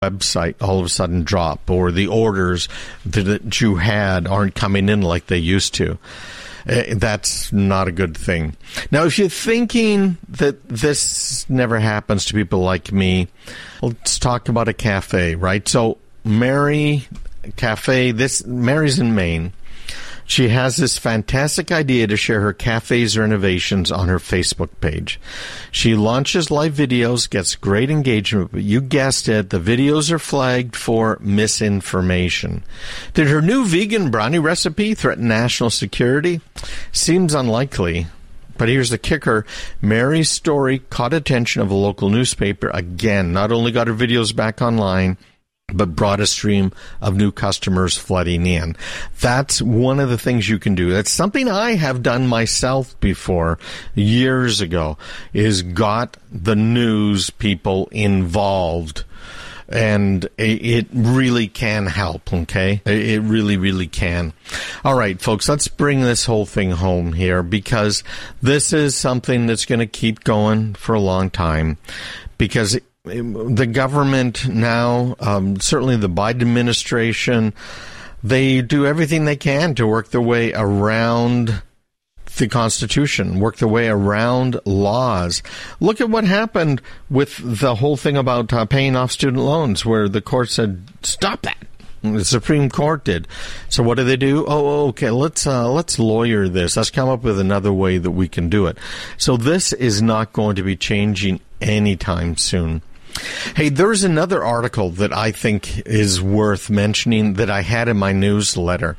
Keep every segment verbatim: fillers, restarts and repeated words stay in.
website all of a sudden drop, or the orders that you had aren't coming in like they used to. That's not a good thing. Now, if you're thinking that this never happens to people like me, let's talk about a cafe, right? So Mary Cafe, this Mary's in Maine. She has this fantastic idea to share her cafe's renovations on her Facebook page. She launches live videos, gets great engagement, but you guessed it, the videos are flagged for misinformation. Did her new vegan brownie recipe threaten national security? Seems unlikely. But here's the kicker. Mary's story caught attention of a local newspaper. Again, not only got her videos back online, but brought a stream of new customers flooding in. That's one of the things you can do. That's something I have done myself before years ago, is got the news people involved. And it really can help, okay? It really, really can. All right, folks, let's bring this whole thing home here, because this is something that's going to keep going for a long time, because the government now, um, certainly the Biden administration, they do everything they can to work their way around the Constitution, work their way around laws. Look at what happened with the whole thing about uh, paying off student loans, where the court said, stop that. The Supreme Court did. So what do they do? Oh, okay, let's uh, let's lawyer this. Let's come up with another way that we can do it. So this is not going to be changing anytime soon. Hey, there's another article that I think is worth mentioning that I had in my newsletter.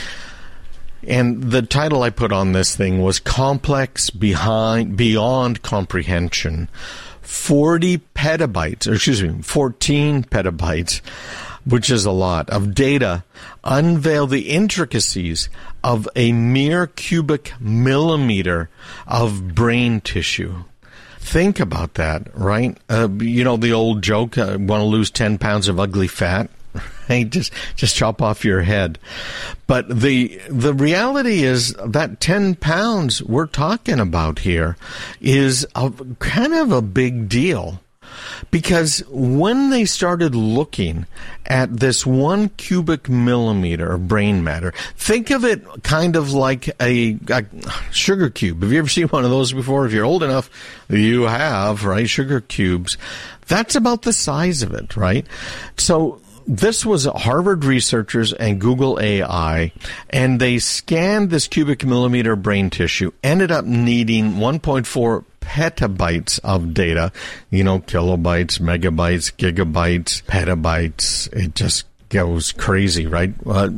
And the title I put on this thing was Complex Behind Beyond Comprehension. forty petabytes, or excuse me, fourteen petabytes, which is a lot, of data unveil the intricacies of a mere cubic millimeter of brain tissue. Think about that, right? Uh, you know, the old joke, uh, want to lose ten pounds of ugly fat? Right? Just, just chop off your head. But the, the reality is that ten pounds we're talking about here is a, kind of a big deal. Because when they started looking at this one cubic millimeter of brain matter, think of it kind of like a, a sugar cube. Have you ever seen one of those before? If you're old enough, you have, right? Sugar cubes. That's about the size of it, right? So this was Harvard researchers and Google A I, and they scanned this cubic millimeter brain tissue, ended up needing one point four petabytes of data, you know, kilobytes, megabytes, gigabytes, petabytes. It just goes crazy, right? Uh,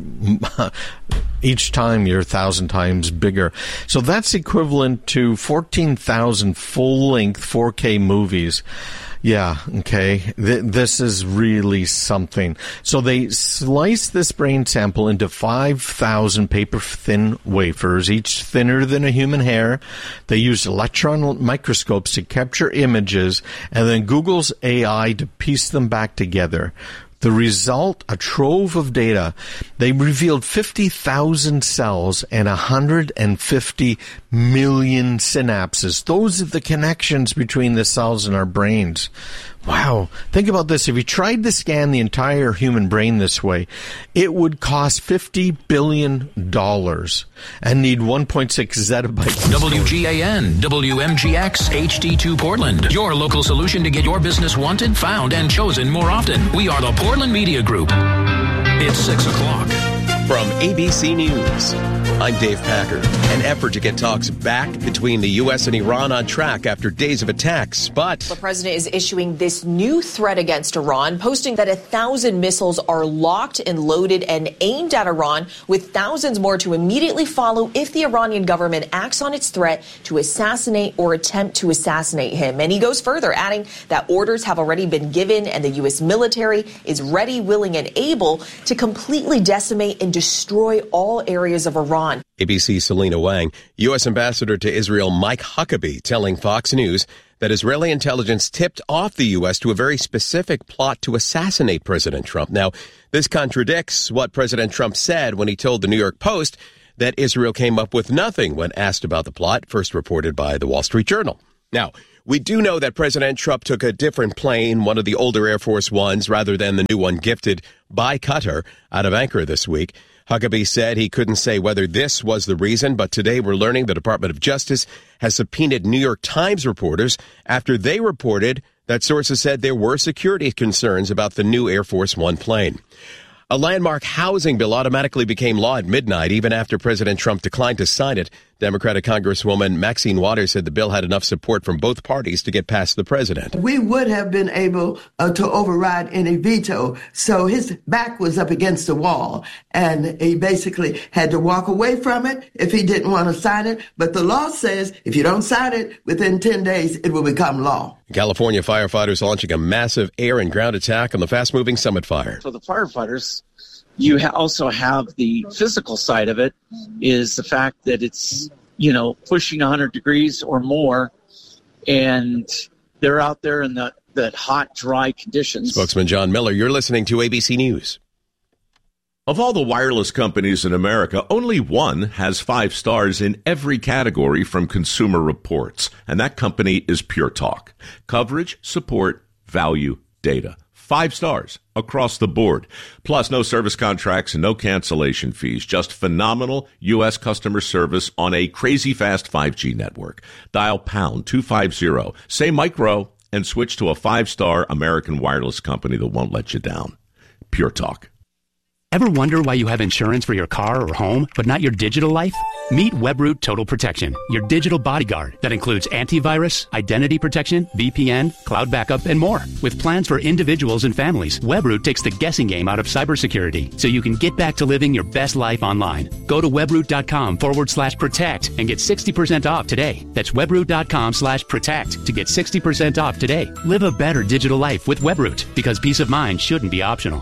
each time you're a thousand times bigger. So that's equivalent to fourteen thousand full-length four K movies. Yeah, okay. Th- this is really something. So they sliced this brain sample into five thousand paper-thin wafers, each thinner than a human hair. They used electron microscopes to capture images, and then Google's A I to piece them back together. The result, a trove of data. They revealed fifty thousand cells and one hundred fifty million synapses. Those are the connections between the cells in our brains. Wow. Think about this. If you tried to scan the entire human brain this way, it would cost fifty billion dollars and need one point six zettabytes. W G A N, W M G X, H D two Portland. Your local solution to get your business wanted, found, and chosen more often. We are the Portland Media Group. It's six o'clock. From A B C News, I'm Dave Packard. An effort to get talks back between the U S and Iran on track after days of attacks, but the president is issuing this new threat against Iran, posting that a thousand missiles are locked and loaded and aimed at Iran, with thousands more to immediately follow if the Iranian government acts on its threat to assassinate or attempt to assassinate him. And he goes further, adding that orders have already been given and the U S military is ready, willing, and able to completely decimate and destroy all areas of Iran. A B C's Selena Wang, U S Ambassador to Israel Mike Huckabee telling Fox News that Israeli intelligence tipped off the U S to a very specific plot to assassinate President Trump. Now, this contradicts what President Trump said when he told the New York Post that Israel came up with nothing when asked about the plot, first reported by the Wall Street Journal. Now, We do know that President Trump took a different plane, one of the older Air Force Ones, rather than the new one gifted by Qatar out of Ankara this week. Huckabee said he couldn't say whether this was the reason, but today we're learning the Department of Justice has subpoenaed New York Times reporters after they reported that sources said there were security concerns about the new Air Force One plane. A landmark housing bill automatically became law at midnight, even after President Trump declined to sign it. Democratic Congresswoman Maxine Waters said the bill had enough support from both parties to get past the president. We would have been able uh, to override any veto. So his back was up against the wall, and he basically had to walk away from it if he didn't want to sign it. But the law says if you don't sign it within ten days, it will become law. California firefighters launching a massive air and ground attack on the fast-moving Summit fire. For the firefighters, you ha- also have the physical side of it, is the fact that it's, you know, pushing one hundred degrees or more, and they're out there in the, the hot, dry conditions. Spokesman John Miller, you're listening to A B C News. Of all the wireless companies in America, only one has five stars in every category from Consumer Reports, and that company is Pure Talk. Coverage, support, value, data. Five stars across the board. Plus, no service contracts and no cancellation fees. Just phenomenal U S customer service on a crazy fast five G network. Dial pound two fifty, say micro, and switch to a five-star American wireless company that won't let you down. Pure Talk. Ever wonder why you have insurance for your car or home, but not your digital life? Meet Webroot Total Protection, your digital bodyguard that includes antivirus, identity protection, V P N, cloud backup, and more. With plans for individuals and families, Webroot takes the guessing game out of cybersecurity so you can get back to living your best life online. Go to webroot.com forward slash protect and get sixty percent off today. That's webroot.com slash protect to get sixty percent off today. Live a better digital life with Webroot, because peace of mind shouldn't be optional.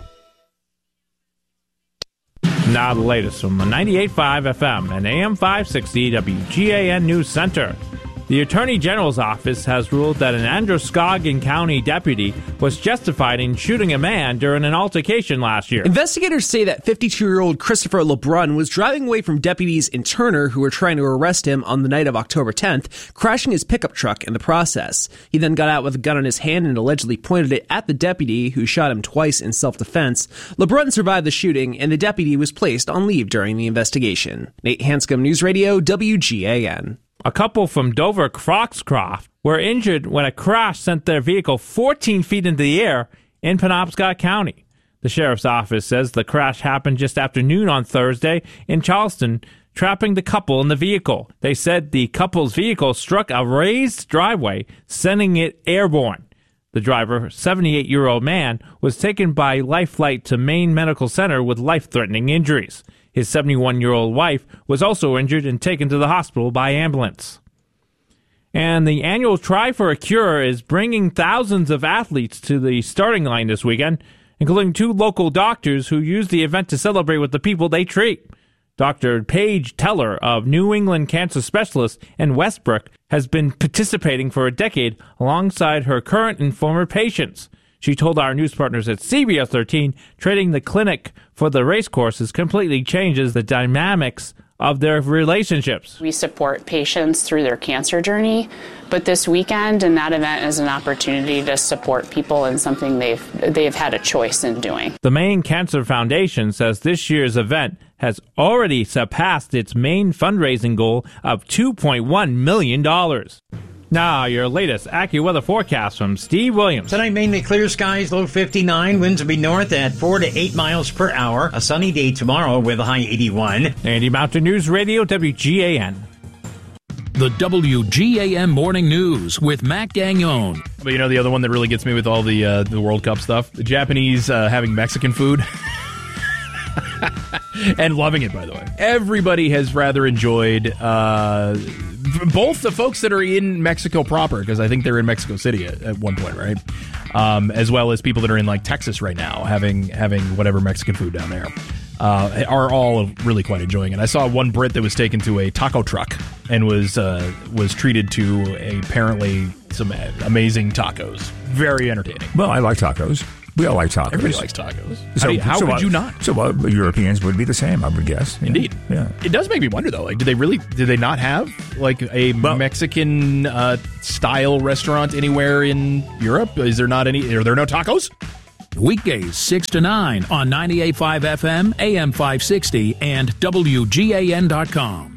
Now the latest from the ninety-eight point five F M and A M five sixty W G A N News Center. The Attorney General's office has ruled that an Androscoggin County deputy was justified in shooting a man during an altercation last year. Investigators say that fifty-two-year-old Christopher LeBrun was driving away from deputies in Turner who were trying to arrest him on the night of October tenth, crashing his pickup truck in the process. He then got out with a gun in his hand and allegedly pointed it at the deputy, who shot him twice in self-defense. LeBrun survived the shooting, and the deputy was placed on leave during the investigation. Nate Hanscom, News Radio, W G A N. A couple from Dover Foxcroft were injured when a crash sent their vehicle fourteen feet into the air in Penobscot County. The sheriff's office says the crash happened just after noon on Thursday in Charleston, trapping the couple in the vehicle. They said the couple's vehicle struck a raised driveway, sending it airborne. The driver, seventy-eight-year-old man, was taken by Life Flight to Maine Medical Center with life-threatening injuries. His seventy-one-year-old wife was also injured and taken to the hospital by ambulance. And the annual Try for a Cure is bringing thousands of athletes to the starting line this weekend, including two local doctors who use the event to celebrate with the people they treat. Doctor Paige Teller of New England Cancer Specialists in Westbrook has been participating for a decade alongside her current and former patients. She told our news partners at C B S thirteen, trading the clinic for the race courses completely changes the dynamics of their relationships. We support patients through their cancer journey, but this weekend and that event is an opportunity to support people in something they've they've had a choice in doing. The Maine Cancer Foundation says this year's event has already surpassed its main fundraising goal of two point one million dollars. Now, your latest AccuWeather forecast from Steve Williams. Tonight, mainly clear skies, low fifty-nine. Winds will be north at four to eight miles per hour. A sunny day tomorrow with a high eighty-one. Andy Mountain News Radio, W G A N. The W G A M Morning News with Matt Gagnon. But you know the other one that really gets me with all the uh, the World Cup stuff? The Japanese uh, having Mexican food. And loving it, by the way. Everybody has rather enjoyed uh, both the folks that are in Mexico proper, because I think they're in Mexico City at, at one point, right? Um, as well as people that are in like Texas right now, having having whatever Mexican food down there, uh, are all really quite enjoying it. I saw one Brit that was taken to a taco truck and was uh, was treated to a, apparently some amazing tacos. Very entertaining. Well, I like tacos. We all like tacos. Everybody likes tacos. So, how do you, how so, could uh, you not? So uh, Europeans would be the same, I would guess. Yeah. Indeed. Yeah. It does make me wonder, though. Like, do they really? Do they not have like a well, Mexican uh, style restaurant anywhere in Europe? Is there not any? Are there no tacos? Weekdays six to nine on ninety-eight point five F M, A M five sixty, and W G A N dot com.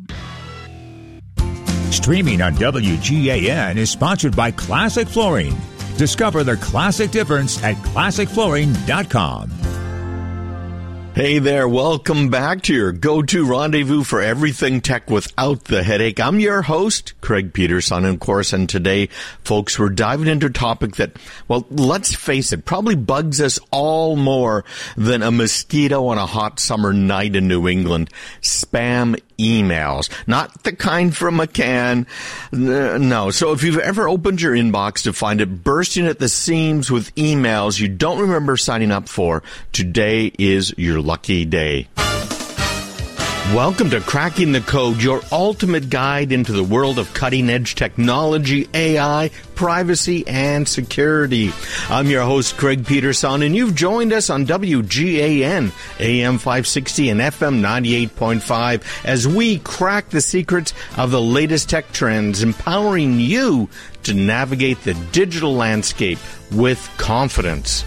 Streaming on W G A N is sponsored by Classic Flooring. Discover the classic difference at classic flooring dot com. Hey there, welcome back to your go-to rendezvous for everything tech without the headache. I'm your host, Craig Peterson, and of course, and today, folks, we're diving into a topic that, well, let's face it, probably bugs us all more than a mosquito on a hot summer night in New England. Spam emails. Not the kind from a can. No. So if you've ever opened your inbox to find it bursting at the seams with emails you don't remember signing up for, today is your lucky day. Welcome to Cracking the Code, your ultimate guide into the world of cutting-edge technology, A I, privacy, and security. I'm your host, Craig Peterson, and you've joined us on W G A N, A M five sixty, and F M ninety-eight point five as we crack the secrets of the latest tech trends, empowering you to navigate the digital landscape with confidence.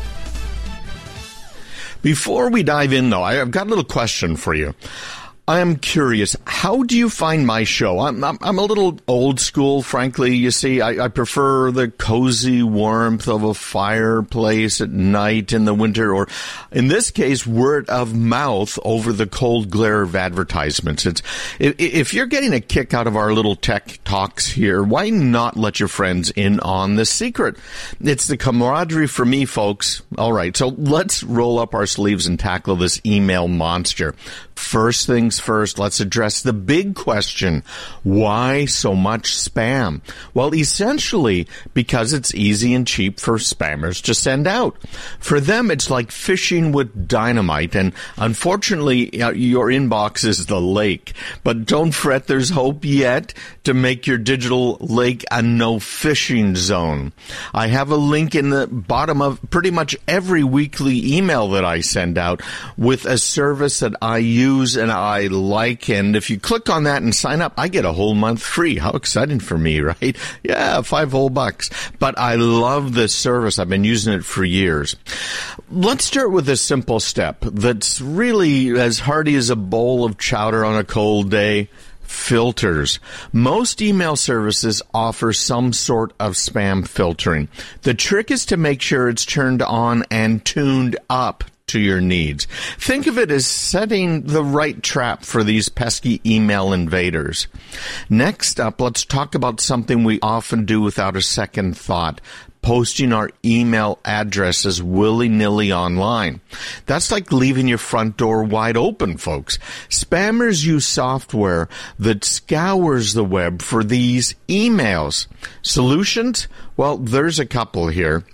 Before we dive in, though, I've got a little question for you. I am curious, how do you find my show? I'm, I'm, I'm a little old school, frankly. You see, I, I prefer the cozy warmth of a fireplace at night in the winter, or in this case, word of mouth over the cold glare of advertisements. It's, if, if you're getting a kick out of our little tech talks here, why not let your friends in on the secret? It's the camaraderie for me, folks. All right, so let's roll up our sleeves and tackle this email monster. First things first, let's address the big question. Why so much spam? Well, essentially, because it's easy and cheap for spammers to send out. For them, it's like fishing with dynamite, and unfortunately, your inbox is the lake. But don't fret, there's hope yet to make your digital lake a no-fishing zone. I have a link in the bottom of pretty much every weekly email that I send out with a service that I use and I like, and if you click on that and sign up, I get a whole month free. How exciting for me, right? Yeah, five whole bucks. But I love this service. I've been using it for years. Let's start with a simple step that's really as hearty as a bowl of chowder on a cold day. Filters. Most email services offer some sort of spam filtering. The trick is to make sure it's turned on and tuned up to your needs. Think of it as setting the right trap for these pesky email invaders. Next up, let's talk about something we often do without a second thought. Posting our email addresses willy-nilly online. That's like leaving your front door wide open, folks. Spammers use software that scours the web for these emails. Solutions? Well, there's a couple here.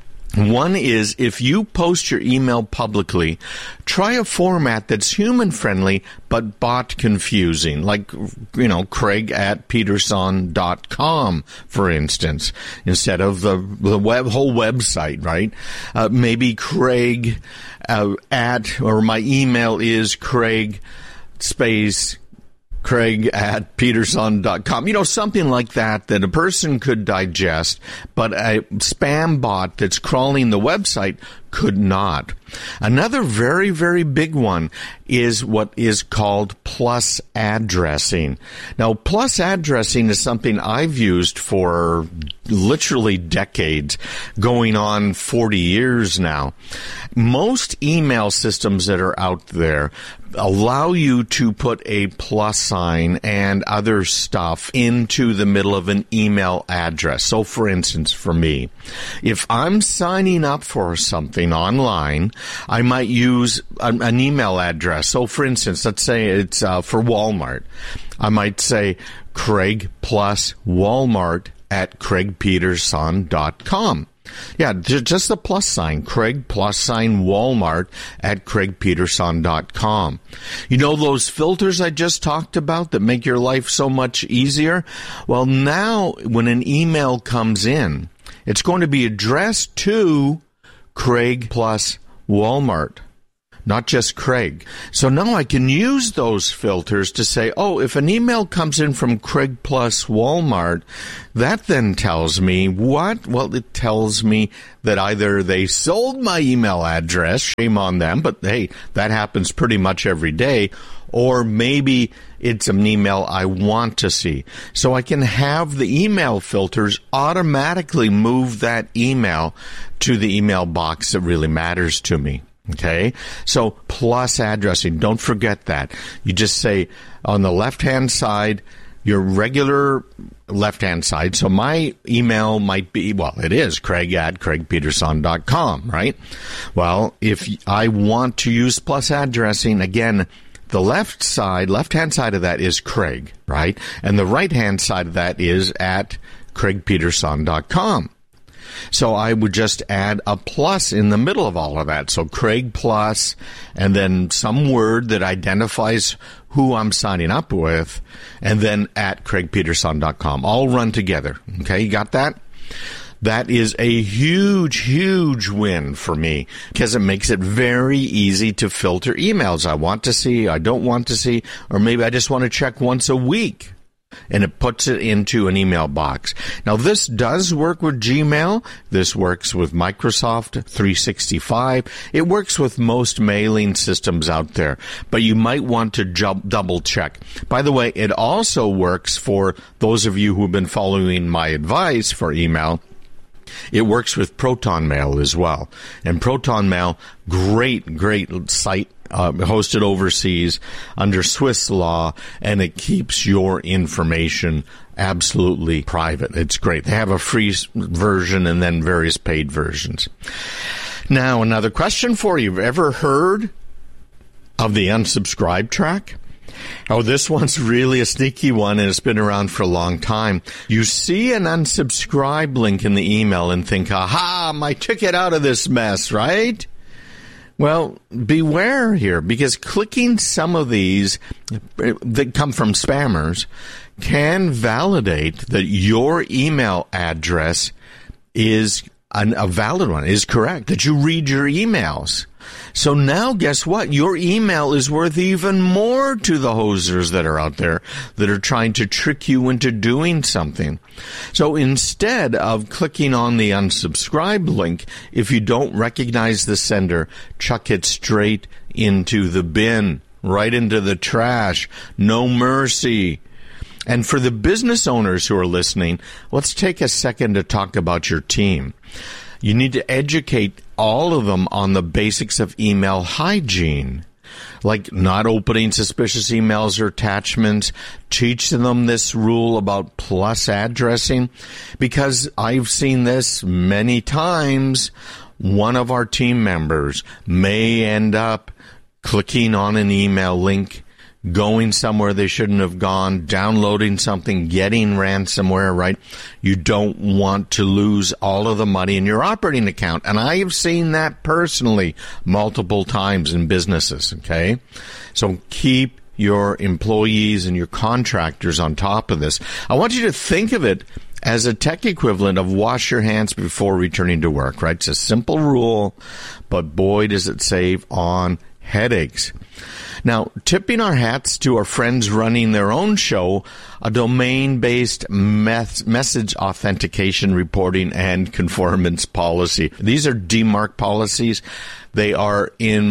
One is, if you post your email publicly, try a format that's human-friendly but bot-confusing, like, you know, Craig at Peterson dot com, for instance, instead of the, the web, whole website, right? Uh, maybe Craig uh, at, or my email is Craig space Craig at Peterson dot com. You know, something like that that a person could digest, but a spam bot that's crawling the website could not. Another very, very big one is what is called plus addressing. Now, plus addressing is something I've used for literally decades, going on forty years now. Most email systems that are out there allow you to put a plus sign and other stuff into the middle of an email address. So, for instance, for me, if I'm signing up for something online, I might use an, an email address. So, for instance, let's say it's uh, for Walmart. I might say Craig plus Walmart at Craig Peterson dot com. Yeah, just the plus sign, Craig plus sign Walmart at Craig Peterson dot com. You know those filters I just talked about that make your life so much easier? Well, now when an email comes in, it's going to be addressed to Craig plus Walmart, not just Craig. So now I can use those filters to say, oh, if an email comes in from Craig plus Walmart, that then tells me what? Well, it tells me that either they sold my email address, shame on them, but hey, that happens pretty much every day, or maybe it's an email I want to see. So I can have the email filters automatically move that email to the email box that really matters to me. Okay, so plus addressing, don't forget that. You just say on the left-hand side, your regular left-hand side. So my email might be, well, it is Craig at Craig Peterson dot com, right? Well, if I want to use plus addressing, again, the left side, left-hand side of that is Craig, right? And the right-hand side of that is at Craig Peterson dot com. So I would just add a plus in the middle of all of that. So Craig plus, and then some word that identifies who I'm signing up with, and then at Craig Peterson dot com. All run together. Okay, you got that? That is a huge, huge win for me because it makes it very easy to filter emails I want to see, I don't want to see, or maybe I just want to check once a week. And it puts it into an email box. Now, this does work with Gmail. This works with Microsoft three sixty-five. It works with most mailing systems out there, but you might want to ju- double check. By the way, it also works for those of you who have been following my advice for email. It works with Proton Mail as well. And Proton Mail, great, great site. Uh, hosted overseas under Swiss law, and it keeps your information absolutely private. It's great. They have a free version and then various paid versions. Now, another question for you. Ever heard of the unsubscribe track? Oh, this one's really a sneaky one, and it's been around for a long time. You see an unsubscribe link in the email and think, aha, my ticket out of this mess, right? Well, beware here, because clicking some of these that come from spammers can validate that your email address is an, a valid one, is correct, that you read your emails. So now, guess what? Your email is worth even more to the hosers that are out there that are trying to trick you into doing something. So instead of clicking on the unsubscribe link, if you don't recognize the sender, chuck it straight into the bin, right into the trash. No mercy. And for the business owners who are listening, let's take a second to talk about your team. You need to educate all of them on the basics of email hygiene, like not opening suspicious emails or attachments. Teach them this rule about plus addressing, because I've seen this many times. One of our team members may end up clicking on an email link, going somewhere they shouldn't have gone, downloading something, getting ransomware, right? You don't want to lose all of the money in your operating account. And I have seen that personally multiple times in businesses, okay? So keep your employees and your contractors on top of this. I want you to think of it as a tech equivalent of wash your hands before returning to work, right? It's a simple rule, but boy, does it save on headaches. Now, tipping our hats to our friends running their own show, a domain-based mes- message authentication reporting and conformance policy. These are D MARC policies. They are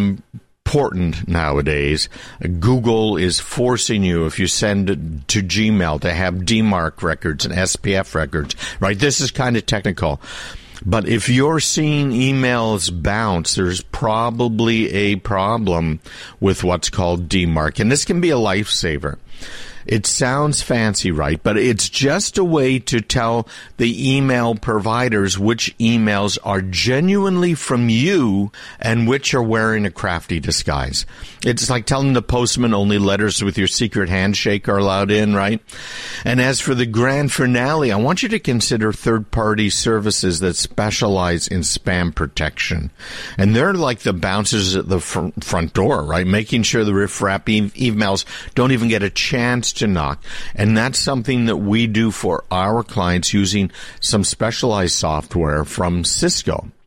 important nowadays. Google is forcing you, if you send it to Gmail, to have D MARC records and S P F records, right? This is kind of technical. But if you're seeing emails bounce, there's probably a problem with what's called D MARC. And this can be a lifesaver. It sounds fancy, right? But it's just a way to tell the email providers which emails are genuinely from you and which are wearing a crafty disguise. It's like telling the postman only letters with your secret handshake are allowed in, right? And as for the grand finale, I want you to consider third-party services that specialize in spam protection. And they're like the bouncers at the fr- front door, right? Making sure the riff-raff e- emails don't even get a chance to knock. And that's something that we do for our clients using some specialized software from Cisco.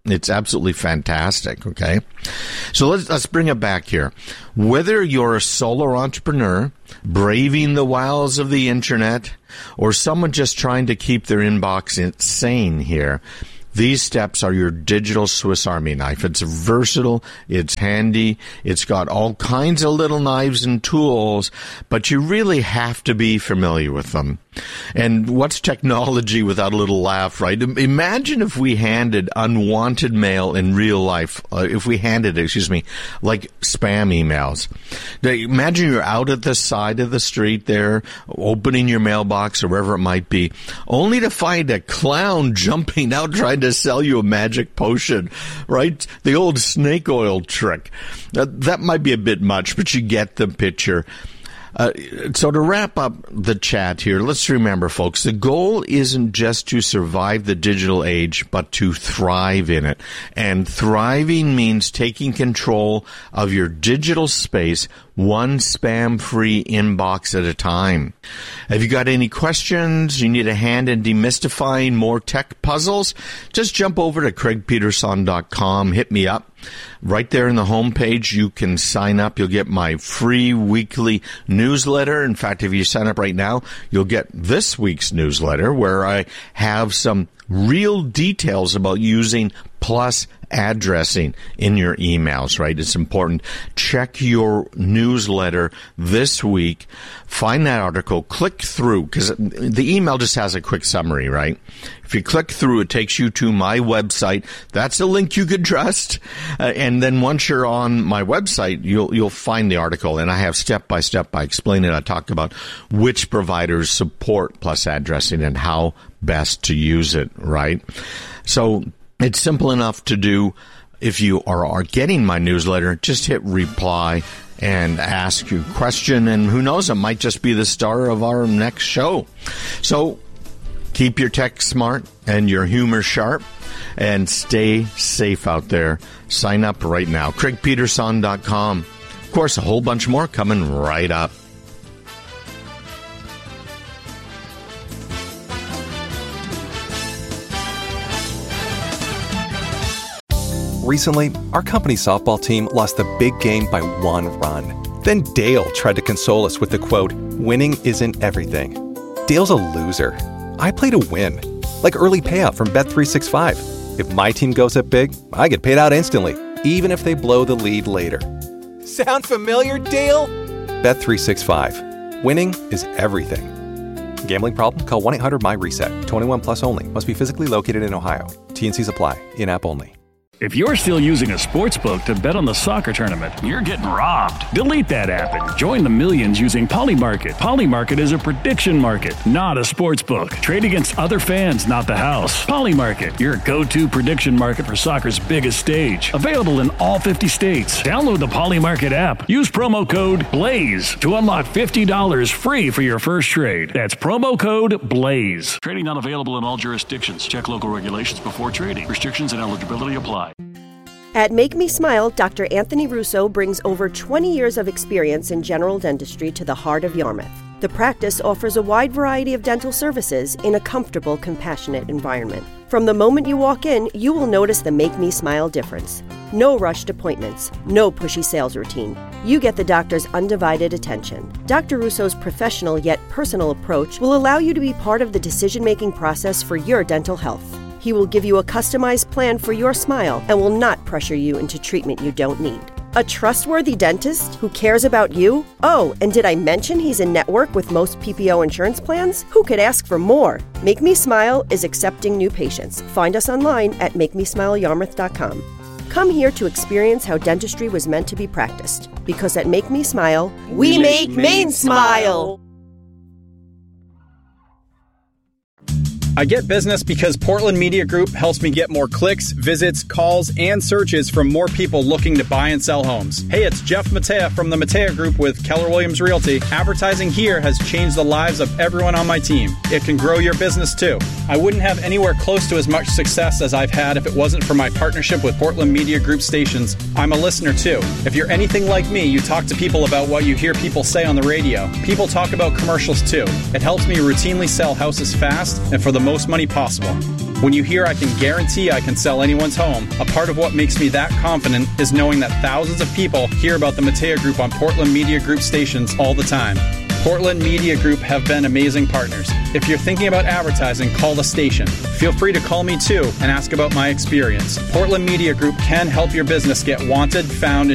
It's absolutely fantastic, okay? So let's, let's bring it back here. Whether you're a solo entrepreneur, braving the wiles of the internet, or someone just trying to keep their inbox sane here, these steps are your digital Swiss Army knife. It's versatile, it's handy, it's got all kinds of little knives and tools, but you really have to be familiar with them. And what's technology without a little laugh, right? Imagine if we handed unwanted mail in real life, uh, if we handed, excuse me, like spam emails. Now, imagine you're out at the side of the street there, opening your mailbox or wherever it might be, only to find a clown jumping out trying to sell you a magic potion, right? The old snake oil trick. Uh, that might be a bit much, but you get the picture. Uh, so to wrap up the chat here, let's remember, folks, the goal isn't just to survive the digital age, but to thrive in it. And thriving means taking control of your digital space, one spam-free inbox at a time. Have you got any questions? You need a hand in demystifying more tech puzzles? Just jump over to craig peterson dot com. Hit me up. Right there in the homepage, you can sign up. You'll get my free weekly newsletter. In fact, if you sign up right now, you'll get this week's newsletter where I have some real details about using plus addressing in your emails, right? It's important. Check your newsletter this week. Find that article. Click through, because the email just has a quick summary, right? If you click through, it takes you to my website. That's a link you could trust. Uh, and then once you're on my website, you'll you'll find the article. And I have step by step, I explain it. I talk about which providers support plus addressing and how best to use it, right? So it's simple enough to do. If you are, are getting my newsletter, just hit reply and ask your question, and who knows, it might just be the star of our next show. So keep your tech smart and your humor sharp, and stay safe out there. Sign up right now, craig peterson dot com. Of course, a whole bunch more coming right up. Recently, our company's softball team lost the big game by one run. Then Dale tried to console us with the quote, "Winning isn't everything." Dale's a loser. I play to win. Like early payout from Bet three sixty-five. If my team goes up big, I get paid out instantly, even if they blow the lead later. Sound familiar, Dale? Bet three sixty-five. Winning is everything. Gambling problem? Call one eight hundred M Y reset. twenty-one plus only. Must be physically located in Ohio. T and C's apply. In-app only. If you're still using a sportsbook to bet on the soccer tournament, you're getting robbed. Delete that app and join the millions using Polymarket. Polymarket is a prediction market, not a sportsbook. Trade against other fans, not the house. Polymarket, your go-to prediction market for soccer's biggest stage. Available in all fifty states. Download the Polymarket app. Use promo code BLAZE to unlock fifty dollars free for your first trade. That's promo code BLAZE. Trading not available in all jurisdictions. Check local regulations before trading. Restrictions and eligibility apply. At Make Me Smile, Doctor Anthony Russo brings over twenty years of experience in general dentistry to the heart of Yarmouth. The practice offers a wide variety of dental services in a comfortable, compassionate environment. From the moment you walk in, you will notice the Make Me Smile difference. No rushed appointments, no pushy sales routine. You get the doctor's undivided attention. Doctor Russo's professional yet personal approach will allow you to be part of the decision-making process for your dental health. He will give you a customized plan for your smile and will not pressure you into treatment you don't need. A trustworthy dentist who cares about you? Oh, and did I mention he's in network with most P P O insurance plans? Who could ask for more? Make Me Smile is accepting new patients. Find us online at make me smile yarmouth dot com. Come here to experience how dentistry was meant to be practiced. Because at Make Me Smile, we, we make Maine smile. I get business because Portland Media Group helps me get more clicks, visits, calls, and searches from more people looking to buy and sell homes. Hey, it's Jeff Matea from the Matea Group with Keller Williams Realty. Advertising here has changed the lives of everyone on my team. It can grow your business too. I wouldn't have anywhere close to as much success as I've had if it wasn't for my partnership with Portland Media Group stations. I'm a listener too. If you're anything like me, you talk to people about what you hear people say on the radio. People talk about commercials too. It helps me routinely sell houses fast and for the most money possible. When you hear I can guarantee I can sell anyone's home, a part of what makes me that confident is knowing that thousands of people hear about the Matea Group on Portland Media Group stations all the time. Portland Media Group have been amazing partners. If you're thinking about advertising, call the station. Feel free to call me too and ask about my experience. Portland Media Group can help your business get wanted, found, and